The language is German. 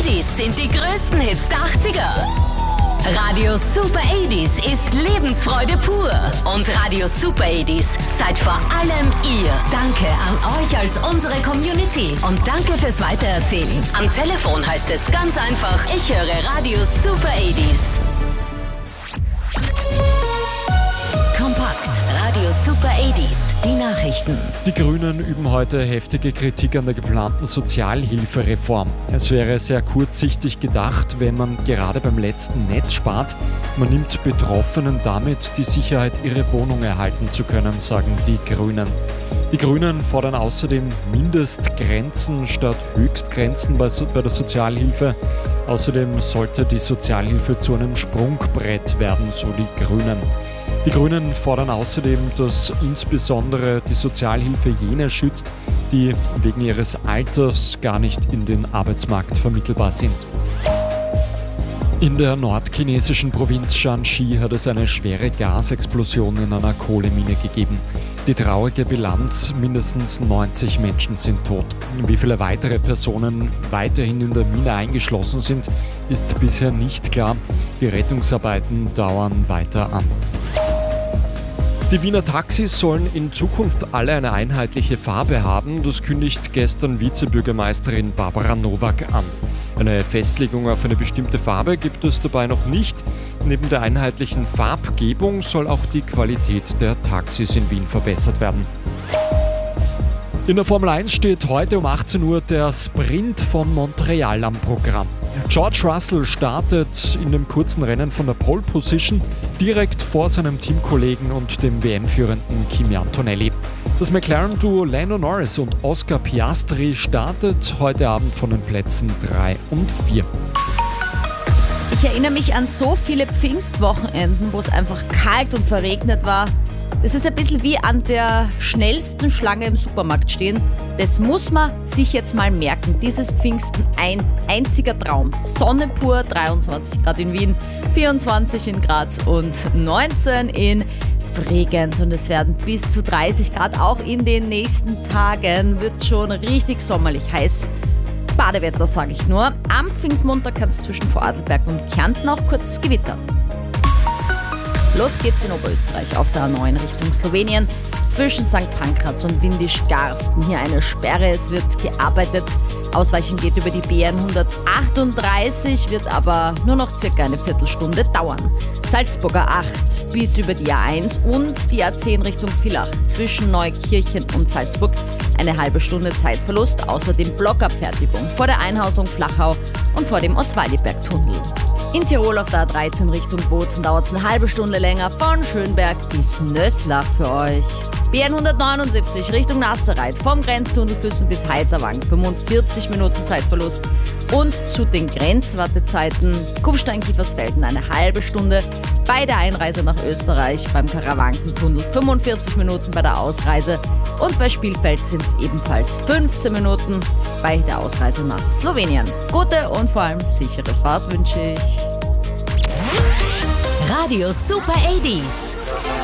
80s sind die größten Hits der 80er. Radio Super 80s ist Lebensfreude pur. Und Radio Super 80s seid vor allem ihr. Danke an euch als unsere Community. Und danke fürs Weitererzählen. Am Telefon heißt es ganz einfach, ich höre Radio Super 80s. Kompakt. Radio Super 80s. Die Nachrichten. Die Grünen üben heute heftige Kritik an der geplanten Sozialhilfereform. Es wäre sehr kurzsichtig gedacht, wenn man gerade beim letzten Netz spart. Man nimmt Betroffenen damit die Sicherheit, ihre Wohnung erhalten zu können, sagen die Grünen. Die Grünen fordern außerdem Mindestgrenzen statt Höchstgrenzen bei der Sozialhilfe. Außerdem sollte die Sozialhilfe zu einem Sprungbrett werden, so die Grünen. Die Grünen fordern außerdem, dass insbesondere die Sozialhilfe jene schützt, die wegen ihres Alters gar nicht in den Arbeitsmarkt vermittelbar sind. In der nordchinesischen Provinz Shanxi hat es eine schwere Gasexplosion in einer Kohlemine gegeben. Die traurige Bilanz: mindestens 90 Menschen sind tot. Wie viele weitere Personen weiterhin in der Mine eingeschlossen sind, ist bisher nicht klar. Die Rettungsarbeiten dauern weiter an. Die Wiener Taxis sollen in Zukunft alle eine einheitliche Farbe haben. Das kündigt gestern Vizebürgermeisterin Barbara Nowak an. Eine Festlegung auf eine bestimmte Farbe gibt es dabei noch nicht. Neben der einheitlichen Farbgebung soll auch die Qualität der Taxis in Wien verbessert werden. In der Formel 1 steht heute um 18 Uhr der Sprint von Montreal am Programm. George Russell startet in dem kurzen Rennen von der Pole Position direkt vor seinem Teamkollegen und dem WM-führenden Kimi Antonelli. Das McLaren-Duo Lando Norris und Oscar Piastri startet heute Abend von den Plätzen 3 und 4. Ich erinnere mich an so viele Pfingstwochenenden, wo es einfach kalt und verregnet war. Das ist ein bisschen wie an der schnellsten Schlange im Supermarkt stehen. Das muss man sich jetzt mal merken. Dieses Pfingsten ein einziger Traum. Sonne pur, 23 Grad in Wien, 24 in Graz und 19 in Bregenz. Und es werden bis zu 30 Grad auch in den nächsten Tagen. Wird schon richtig sommerlich heiß. Badewetter, sage ich nur. Am Pfingstmontag kann es zwischen Vorarlberg und Kärnten auch kurz gewittern. Los geht's in Oberösterreich auf der A9 Richtung Slowenien. Zwischen St. Pankraz und Windisch-Garsten hier eine Sperre. Es wird gearbeitet. Ausweichen geht über die BN 138, wird aber nur noch circa eine Viertelstunde dauern. Salzburger 8 bis über die A1 und die A10 Richtung Villach. Zwischen Neukirchen und Salzburg eine halbe Stunde Zeitverlust. Außerdem Blockabfertigung vor der Einhausung Flachau und vor dem Oswaldiberg-Tunnel. In Tirol auf der A13 Richtung Bozen dauert es eine halbe Stunde länger von Schönberg bis Nöslach für euch. BN 179 Richtung Nasserreit vom Grenztunnel Füssen bis Heiterwang 45 Minuten Zeitverlust. Und zu den Grenzwartezeiten Kufstein-Kiefersfelden eine halbe Stunde bei der Einreise nach Österreich, beim Karawankentunnel 45 Minuten bei der Ausreise und bei Spielfeld sind es ebenfalls 15 Minuten bei der Ausreise nach Slowenien. Gute und vor allem sichere Fahrt wünsche ich. Radio Super 80s.